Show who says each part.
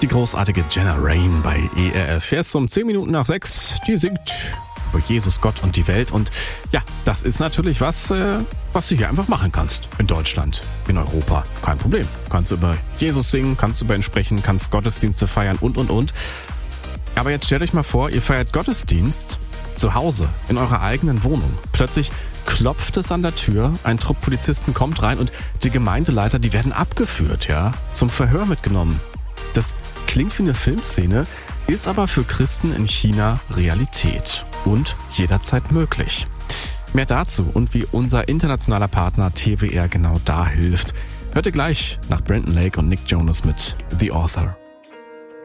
Speaker 1: Die großartige Jenna Rain bei ERF. Erst um 10 Minuten nach 6. Die singt über Jesus, Gott und die Welt. Und ja, das ist natürlich was du hier einfach machen kannst. In Deutschland, in Europa. Kein Problem. Kannst du über Jesus singen, kannst du über ihn sprechen, kannst Gottesdienste feiern und. Aber jetzt stellt euch mal vor, ihr feiert Gottesdienst zu Hause, in eurer eigenen Wohnung. Plötzlich klopft es an der Tür, ein Trupp Polizisten kommt rein und die Gemeindeleiter, die werden abgeführt, zum Verhör mitgenommen. Das klingt wie eine Filmszene, ist aber für Christen in China Realität und jederzeit möglich. Mehr dazu und wie unser internationaler Partner TWR genau da hilft, hört ihr gleich nach Brandon Lake und Nick Jonas mit The Author.